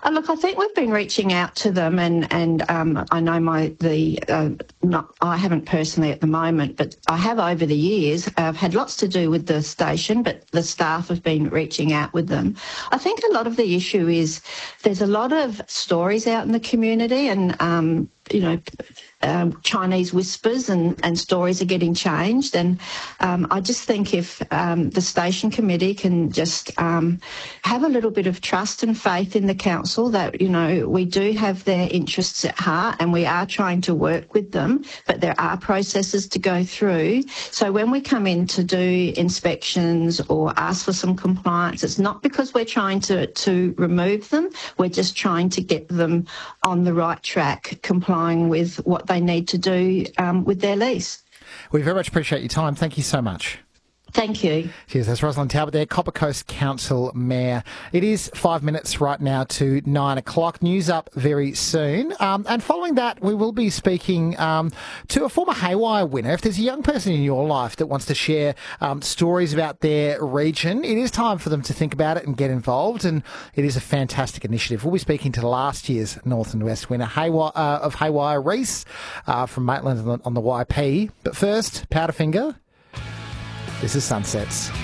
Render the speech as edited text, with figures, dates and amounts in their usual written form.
Look, I think we've been reaching out to them, and I know I haven't personally at the moment, but I have over the years. I've had lots to do with the station, but the staff have been reaching out with them. I think a lot of the issue is there's a lot of stories out in the community, and Chinese whispers and stories are getting changed. And I just think if the station committee can just have a little bit of trust and faith in the council that, we do have their interests at heart and we are trying to work with them, but there are processes to go through. So when we come in to do inspections or ask for some compliance, it's not because we're trying to remove them, we're just trying to get them on the right track, complying with what they need to do with their lease. We very much appreciate your time. Thank you so much. Thank you. Cheers. That's Rosalind Talbot there, Copper Coast Council Mayor. It is 5 minutes right now to 9 o'clock. News up very soon. And following that, we will be speaking to a former Haywire winner. If there's a young person in your life that wants to share stories about their region, it is time for them to think about it and get involved. And it is a fantastic initiative. We'll be speaking to last year's North and West winner of Haywire, Reese, from Maitland on the YP. But first, Powderfinger. This is Sunsets.